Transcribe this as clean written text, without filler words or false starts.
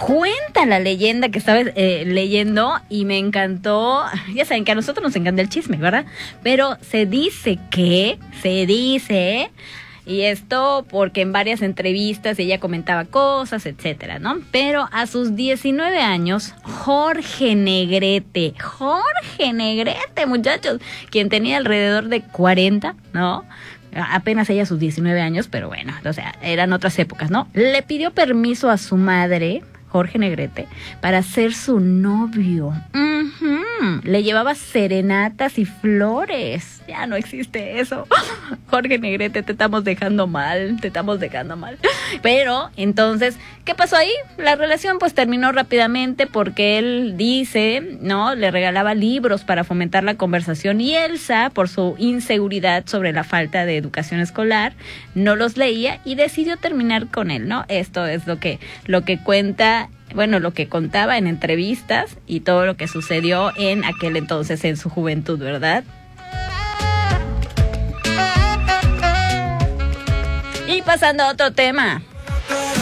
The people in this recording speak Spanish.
Cuenta la leyenda que estaba leyendo y me encantó. Ya saben que a nosotros nos encanta el chisme, ¿verdad? Pero se dice, y esto porque en varias entrevistas ella comentaba cosas, etcétera, ¿no? Pero a sus 19 años, Jorge Negrete, muchachos, quien tenía alrededor de 40, ¿no? Apenas ella a sus 19 años, pero bueno, o sea, eran otras épocas, ¿no? Le pidió permiso a su madre, Jorge Negrete, para ser su novio. Le llevaba serenatas y flores. Ya no existe eso. Jorge Negrete, te estamos dejando mal. Pero, entonces, ¿qué pasó ahí? La relación pues terminó rápidamente porque él dice, ¿no? Le regalaba libros para fomentar la conversación y Elsa, por su inseguridad sobre la falta de educación escolar, no los leía y decidió terminar con él, ¿no? Esto es lo que cuenta. Bueno, lo que contaba en entrevistas y todo lo que sucedió en aquel entonces en su juventud, ¿verdad? Y pasando a otro tema,